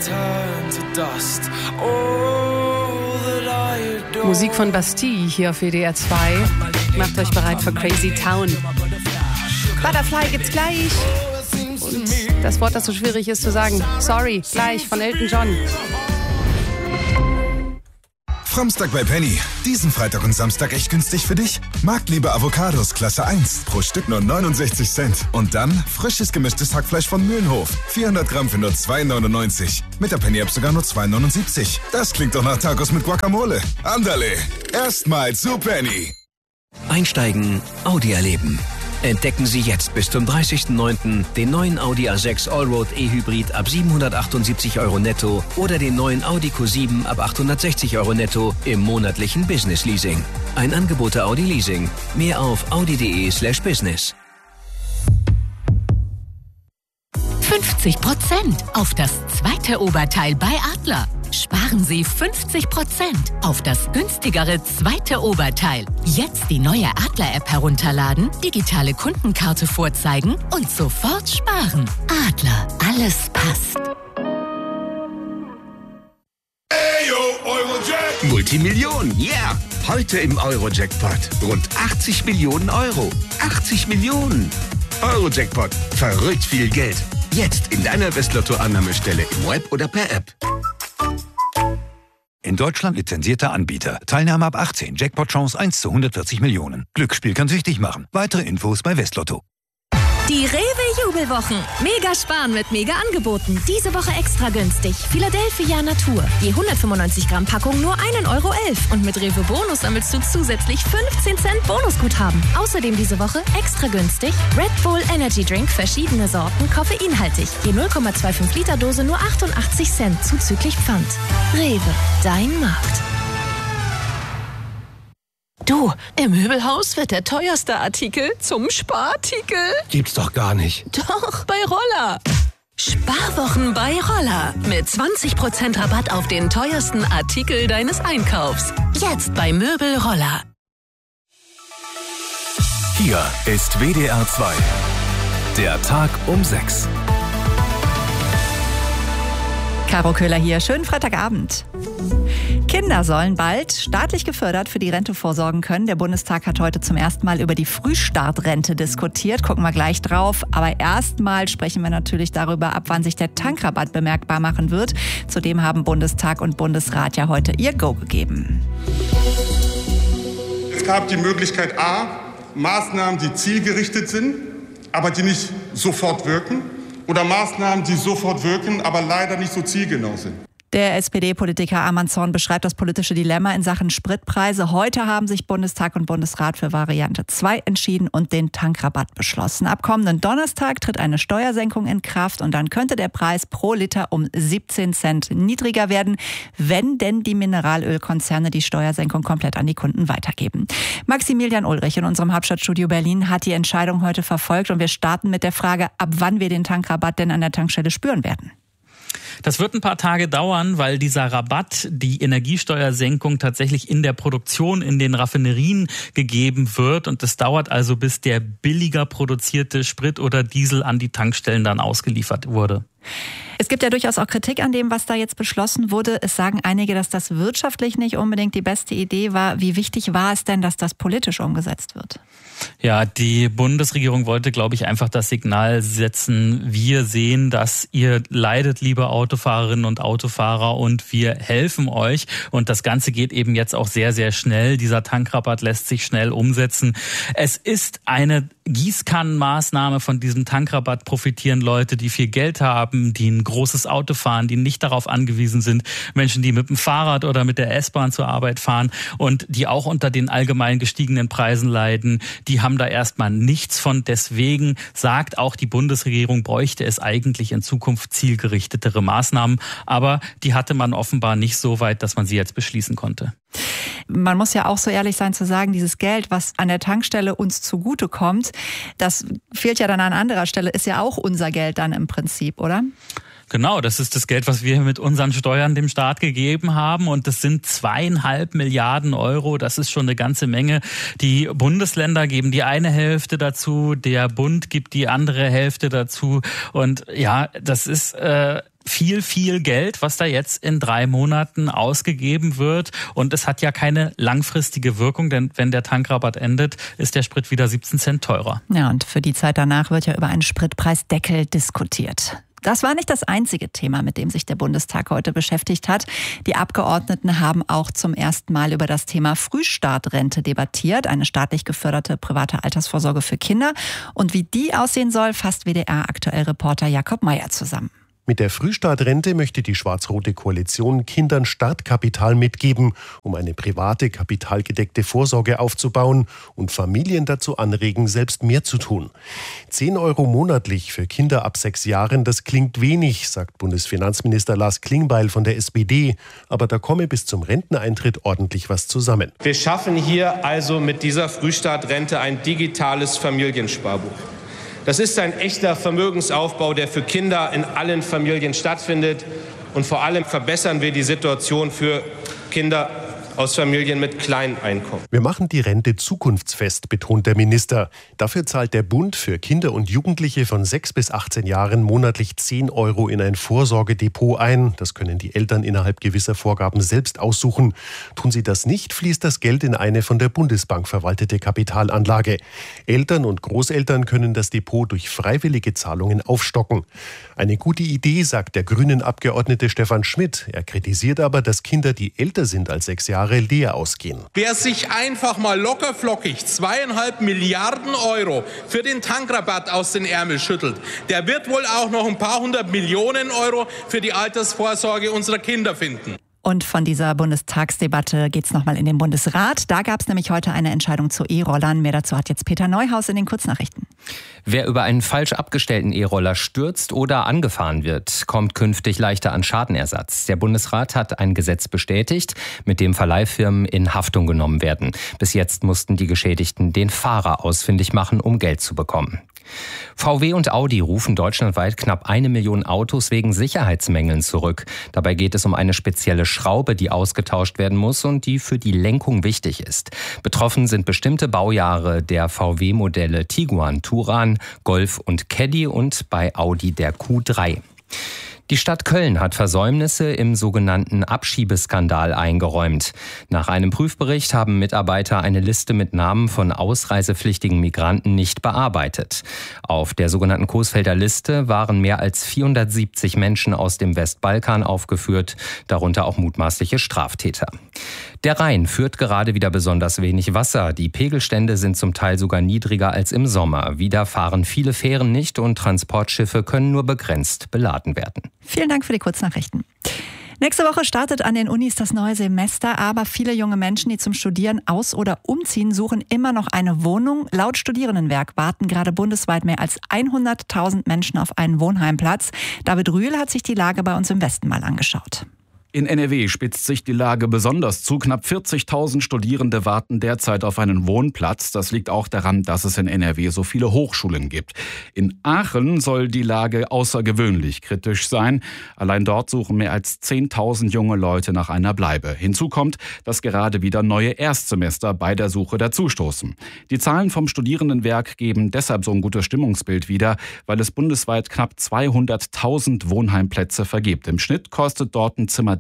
Musik von Bastille hier auf WDR 2. Macht euch bereit für Crazy Town. Butterfly gibt's gleich. Und das Wort, das so schwierig ist zu sagen, sorry, gleich von Elton John. Framstag bei Penny. Diesen Freitag und Samstag echt günstig für dich? Marktliebe Avocados Klasse 1. Pro Stück nur 69 Cent. Und dann frisches gemischtes Hackfleisch von Mühlenhof. 400 Gramm für nur 2,99. Mit der Penny-App sogar nur 2,79. Das klingt doch nach Tacos mit Guacamole. Andale, erstmal zu Penny. Einsteigen, Audi erleben. Entdecken Sie jetzt bis zum 30.09. den neuen Audi A6 Allroad E-Hybrid ab 778 € netto oder den neuen Audi Q7 ab 860 € netto im monatlichen Business Leasing. Ein Angebot der Audi Leasing. Mehr auf audi.de/business. 50% auf das zweite Oberteil bei Adler. Sparen Sie 50% auf das günstigere zweite Oberteil. Jetzt die neue Adler-App herunterladen, digitale Kundenkarte vorzeigen und sofort sparen. Adler, alles passt. Multimillionen, yeah! Heute im Euro-Jackpot. Rund 80 Millionen Euro. 80 Millionen! Euro-Jackpot. Verrückt viel Geld. Jetzt in deiner Westlotto-Annahmestelle im Web oder per App. In Deutschland lizenzierter Anbieter. Teilnahme ab 18. Jackpot-Chance 1 zu 140 Millionen. Glücksspiel kann süchtig machen. Weitere Infos bei Westlotto. Die Rewe-Jubelwochen. Mega sparen mit Mega-Angeboten. Diese Woche extra günstig. Philadelphia Natur. Die 195 Gramm Packung nur 1,11 € Und mit Rewe Bonus sammelst du zusätzlich 15 Cent Bonusguthaben. Außerdem diese Woche extra günstig Red Bull Energy Drink, verschiedene Sorten, koffeinhaltig. Die 0,25 Liter Dose nur 88 Cent zuzüglich Pfand. Rewe, dein Markt. Du, im Möbelhaus wird der teuerste Artikel zum Sparartikel. Gibt's doch gar nicht. Doch, bei Roller. Sparwochen bei Roller. Mit 20% Rabatt auf den teuersten Artikel deines Einkaufs. Jetzt bei Möbel Roller. Hier ist WDR 2. Der Tag um 6. Caro Köhler hier. Schönen Freitagabend. Kinder sollen bald staatlich gefördert für die Rente vorsorgen können. Der Bundestag hat heute zum ersten Mal über die Frühstartrente diskutiert. Gucken wir gleich drauf. Aber erstmal sprechen wir natürlich darüber, ab wann sich der Tankrabatt bemerkbar machen wird. Zudem haben Bundestag und Bundesrat ja heute ihr Go gegeben. Es gab die Möglichkeit A, Maßnahmen, die zielgerichtet sind, aber die nicht sofort wirken. Oder Maßnahmen, die sofort wirken, aber leider nicht so zielgenau sind. Der SPD-Politiker Arman Zorn beschreibt das politische Dilemma in Sachen Spritpreise. Heute haben sich Bundestag und Bundesrat für Variante 2 entschieden und den Tankrabatt beschlossen. Ab kommenden Donnerstag tritt eine Steuersenkung in Kraft und dann könnte der Preis pro Liter um 17 Cent niedriger werden, wenn denn die Mineralölkonzerne die Steuersenkung komplett an die Kunden weitergeben. Maximilian Ulrich in unserem Hauptstadtstudio Berlin hat die Entscheidung heute verfolgt und wir starten mit der Frage, ab wann wir den Tankrabatt denn an der Tankstelle spüren werden. Das wird ein paar Tage dauern, weil dieser Rabatt, die Energiesteuersenkung tatsächlich in der Produktion in den Raffinerien gegeben wird. Und das dauert also, bis der billiger produzierte Sprit oder Diesel an die Tankstellen dann ausgeliefert wurde. Es gibt ja durchaus auch Kritik an dem, was da jetzt beschlossen wurde. Es sagen einige, dass das wirtschaftlich nicht unbedingt die beste Idee war. Wie wichtig war es denn, dass das politisch umgesetzt wird? Ja, die Bundesregierung wollte, glaube ich, einfach das Signal setzen, wir sehen, dass ihr leidet, liebe Autofahrerinnen und Autofahrer, und wir helfen euch. Und das Ganze geht eben jetzt auch sehr, sehr schnell. Dieser Tankrabatt lässt sich schnell umsetzen. Es ist eine Gießkannenmaßnahme. Von diesem Tankrabatt profitieren Leute, die viel Geld haben, die ein großes Auto fahren, die nicht darauf angewiesen sind, Menschen, die mit dem Fahrrad oder mit der S-Bahn zur Arbeit fahren und die auch unter den allgemein gestiegenen Preisen leiden, die haben da erstmal nichts von. Deswegen sagt auch die Bundesregierung, bräuchte es eigentlich in Zukunft zielgerichtetere Maßnahmen. Aber die hatte man offenbar nicht so weit, dass man sie jetzt beschließen konnte. Man muss ja auch so ehrlich sein zu sagen, dieses Geld, was an der Tankstelle uns zugutekommt, das fehlt ja dann an anderer Stelle, ist ja auch unser Geld dann im Prinzip, oder? Genau, das ist das Geld, was wir mit unseren Steuern dem Staat gegeben haben. Und das sind 2,5 Milliarden Euro. Das ist schon eine ganze Menge. Die Bundesländer geben die eine Hälfte dazu, der Bund gibt die andere Hälfte dazu. Und ja, das ist viel Geld, was da jetzt in 3 Monaten ausgegeben wird. Und es hat ja keine langfristige Wirkung, denn wenn der Tankrabatt endet, ist der Sprit wieder 17 Cent teurer. Ja, und für die Zeit danach wird ja über einen Spritpreisdeckel diskutiert. Das war nicht das einzige Thema, mit dem sich der Bundestag heute beschäftigt hat. Die Abgeordneten haben auch zum ersten Mal über das Thema Frühstartrente debattiert, eine staatlich geförderte private Altersvorsorge für Kinder. Und wie die aussehen soll, fasst WDR-Aktuell-Reporter Jakob Meyer zusammen. Mit der Frühstartrente möchte die schwarz-rote Koalition Kindern Startkapital mitgeben, um eine private, kapitalgedeckte Vorsorge aufzubauen und Familien dazu anregen, selbst mehr zu tun. 10 Euro monatlich für Kinder ab 6 Jahren, das klingt wenig, sagt Bundesfinanzminister Lars Klingbeil von der SPD. Aber da komme bis zum Renteneintritt ordentlich was zusammen. Wir schaffen hier also mit dieser Frühstartrente ein digitales Familiensparbuch. Das ist ein echter Vermögensaufbau, der für Kinder in allen Familien stattfindet. Und vor allem verbessern wir die Situation für Kinder aus Familien mit kleinen Einkommen. Wir machen die Rente zukunftsfest, betont der Minister. Dafür zahlt der Bund für Kinder und Jugendliche von 6 bis 18 Jahren monatlich 10 Euro in ein Vorsorgedepot ein. Das können die Eltern innerhalb gewisser Vorgaben selbst aussuchen. Tun sie das nicht, fließt das Geld in eine von der Bundesbank verwaltete Kapitalanlage. Eltern und Großeltern können das Depot durch freiwillige Zahlungen aufstocken. Eine gute Idee, sagt der Grünen-Abgeordnete Stefan Schmidt. Er kritisiert aber, dass Kinder, die älter sind als 6 Jahre, leer ausgehen. Wer sich einfach mal lockerflockig 2,5 Milliarden Euro für den Tankrabatt aus den Ärmeln schüttelt, der wird wohl auch noch ein paar 100 Millionen Euro für die Altersvorsorge unserer Kinder finden. Und von dieser Bundestagsdebatte geht's nochmal in den Bundesrat. Da gab es nämlich heute eine Entscheidung zu E-Rollern. Mehr dazu hat jetzt Peter Neuhaus in den Kurznachrichten. Wer über einen falsch abgestellten E-Roller stürzt oder angefahren wird, kommt künftig leichter an Schadenersatz. Der Bundesrat hat ein Gesetz bestätigt, mit dem Verleihfirmen in Haftung genommen werden. Bis jetzt mussten die Geschädigten den Fahrer ausfindig machen, um Geld zu bekommen. VW und Audi rufen deutschlandweit knapp 1 Million Autos wegen Sicherheitsmängeln zurück. Dabei geht es um eine spezielle Schraube, die ausgetauscht werden muss und die für die Lenkung wichtig ist. Betroffen sind bestimmte Baujahre der VW-Modelle Tiguan, Touran, Golf und Caddy und bei Audi der Q3. Die Stadt Köln hat Versäumnisse im sogenannten Abschiebeskandal eingeräumt. Nach einem Prüfbericht haben Mitarbeiter eine Liste mit Namen von ausreisepflichtigen Migranten nicht bearbeitet. Auf der sogenannten Coesfelder Liste waren mehr als 470 Menschen aus dem Westbalkan aufgeführt, darunter auch mutmaßliche Straftäter. Der Rhein führt gerade wieder besonders wenig Wasser. Die Pegelstände sind zum Teil sogar niedriger als im Sommer. Wieder fahren viele Fähren nicht und Transportschiffe können nur begrenzt beladen werden. Vielen Dank für die Kurznachrichten. Nächste Woche startet an den Unis das neue Semester, aber viele junge Menschen, die zum Studieren aus- oder umziehen, suchen immer noch eine Wohnung. Laut Studierendenwerk warten gerade bundesweit mehr als 100.000 Menschen auf einen Wohnheimplatz. David Rühl hat sich die Lage bei uns im Westen mal angeschaut. In NRW spitzt sich die Lage besonders zu. Knapp 40.000 Studierende warten derzeit auf einen Wohnplatz. Das liegt auch daran, dass es in NRW so viele Hochschulen gibt. In Aachen soll die Lage außergewöhnlich kritisch sein. Allein dort suchen mehr als 10.000 junge Leute nach einer Bleibe. Hinzu kommt, dass gerade wieder neue Erstsemester bei der Suche dazustoßen. Die Zahlen vom Studierendenwerk geben deshalb so ein gutes Stimmungsbild wieder, weil es bundesweit knapp 200.000 Wohnheimplätze vergibt. Im Schnitt kostet dort ein Zimmer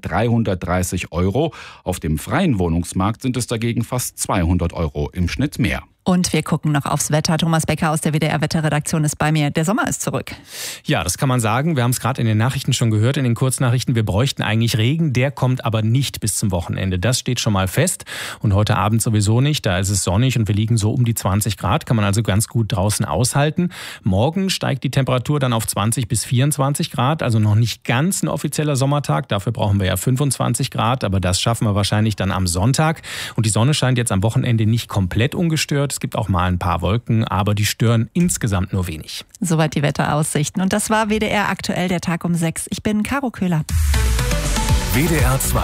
330 Euro. Auf dem freien Wohnungsmarkt sind es dagegen fast 200 Euro im Schnitt mehr. Und wir gucken noch aufs Wetter. Thomas Becker aus der WDR-Wetterredaktion ist bei mir. Der Sommer ist zurück. Ja, das kann man sagen. Wir haben es gerade in den Nachrichten schon gehört, in den Kurznachrichten. Wir bräuchten eigentlich Regen. Der kommt aber nicht bis zum Wochenende. Das steht schon mal fest. Und heute Abend sowieso nicht. Da ist es sonnig und wir liegen so um die 20 Grad. Kann man also ganz gut draußen aushalten. Morgen steigt die Temperatur dann auf 20 bis 24 Grad. Also noch nicht ganz ein offizieller Sommertag. Dafür brauchen wir ja 25 Grad. Aber das schaffen wir wahrscheinlich dann am Sonntag. Und die Sonne scheint jetzt am Wochenende nicht komplett ungestört. Es gibt auch mal ein paar Wolken, aber die stören insgesamt nur wenig. Soweit die Wetteraussichten. Und das war WDR aktuell, der Tag um 6. Ich bin Caro Köhler. WDR 2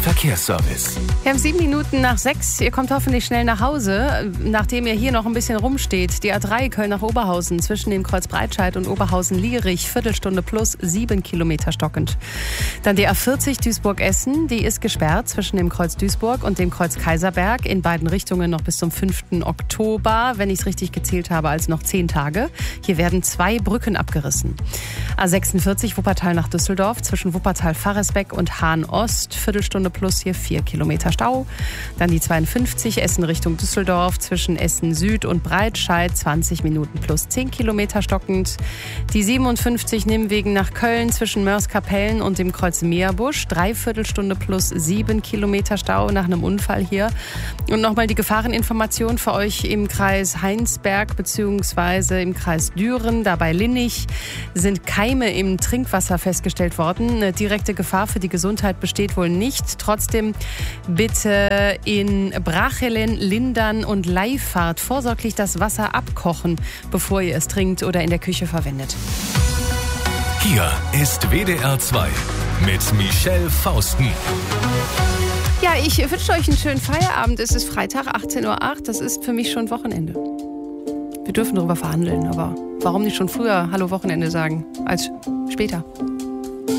Verkehrsservice. Wir haben 7 Minuten nach 6. Ihr kommt hoffentlich schnell nach Hause, nachdem ihr hier noch ein bisschen rumsteht. Die A3 Köln nach Oberhausen zwischen dem Kreuz Breitscheid und Oberhausen-Lierich. Viertelstunde plus 7 Kilometer stockend. Dann die A40 Duisburg-Essen. Die ist gesperrt zwischen dem Kreuz Duisburg und dem Kreuz Kaiserberg. In beiden Richtungen noch bis zum 5. Oktober. Wenn ich es richtig gezählt habe, also noch 10 Tage. Hier werden 2 Brücken abgerissen. A46 Wuppertal nach Düsseldorf zwischen Wuppertal-Farresbeck und Hahn-Ost. Viertelstunde plus hier 4 Kilometer Stau. Dann die 52 Essen Richtung Düsseldorf zwischen Essen Süd und Breitscheid 20 Minuten plus 10 Kilometer stockend. Die 57 Nimwegen nach Köln zwischen Mörs-Kapellen und dem Kreuz Meerbusch 3/4 Stunde plus 7 Kilometer Stau nach einem Unfall hier. Und nochmal die Gefahreninformation für euch im Kreis Heinsberg bzw. im Kreis Düren. Dabei Linnich sind Keime im Trinkwasser festgestellt worden. Eine direkte Gefahr für die Gesundheit besteht wohl nicht. Trotzdem bitte in Brachelen, Lindern und Leifahrt vorsorglich das Wasser abkochen, bevor ihr es trinkt oder in der Küche verwendet. Hier ist WDR 2 mit Michelle Fausten. Ja, ich wünsche euch einen schönen Feierabend. Es ist Freitag, 18:08 Uhr. Das ist für mich schon Wochenende. Wir dürfen darüber verhandeln, aber warum nicht schon früher Hallo Wochenende sagen als später?